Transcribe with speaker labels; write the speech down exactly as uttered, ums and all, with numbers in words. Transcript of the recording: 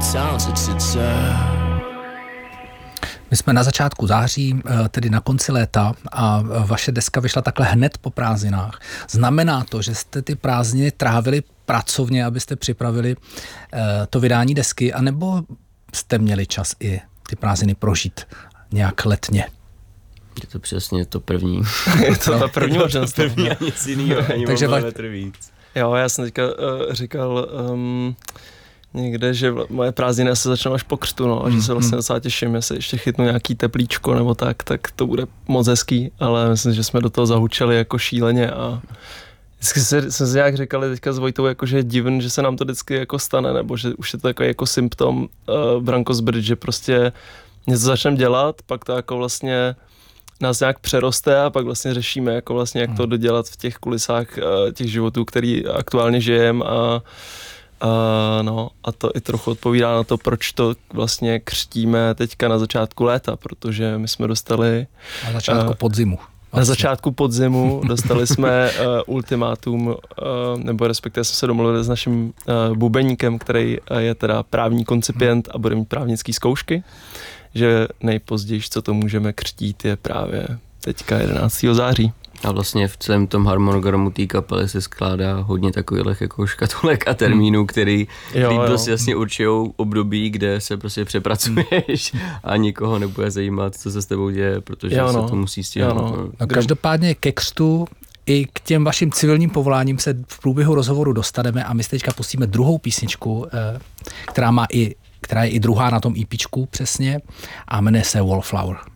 Speaker 1: My jsme na začátku září, tedy na konci léta, a vaše deska vyšla takhle hned po prázdninách. Znamená to, že jste ty prázdniny trávili pracovně, abyste připravili to vydání desky, anebo jste měli čas i ty prázdniny prožít nějak letně?
Speaker 2: Je to přesně to první.
Speaker 3: Je to ta první možnost.
Speaker 2: První a nic jiného, ani
Speaker 1: Takže
Speaker 2: va...
Speaker 1: va...
Speaker 2: víc.
Speaker 3: Jo, já jsem teďka uh, říkal um, někde, že moje prázdniny se začnou až po křtu, no, a že se vlastně docela těším, jestli ještě chytnu nějaký teplíčko nebo tak, tak to bude moc hezký, ale myslím, že jsme do toho zahučeli jako šíleně a vždycky se, jsme si nějak říkali teďka s Vojtou, jako, že je divný, že se nám to vždycky jako stane, nebo že už je to takový jako symptom uh, Brankos Bridge, že prostě něco začneme dělat, pak to jako vlastně nás nějak přeroste a pak vlastně řešíme, jako vlastně, jak to dodělat v těch kulisách uh, těch životů, který aktuálně žijeme a Uh, no, a to i trochu odpovídá na to, proč to vlastně křtíme teďka na začátku léta, protože my jsme dostali...
Speaker 1: Na začátku uh, podzimu. Vlastně.
Speaker 3: Na začátku podzimu dostali jsme uh, ultimátum, uh, nebo respektive jsme se domluvili s naším uh, bubeníkem, který uh, je teda právní koncipient a bude mít právnický zkoušky, že nejpozději, co to můžeme křtít, je právě teďka jedenáctého září.
Speaker 2: A vlastně v celém tom harmonogramu té kapely se skládá hodně takových jako škatulek a termínů, který dost jasně určují období, kde se prostě přepracuješ a nikoho nebude zajímat, co se s tebou děje, protože jo, no. se to musí stihnout.
Speaker 1: No. No, každopádně ke křtu i k těm vašim civilním povoláním se v průběhu rozhovoru dostaneme a my si teďka pustíme druhou písničku, která má i, která je i druhá na tom EPčku přesně a jmenuje se Wallflower.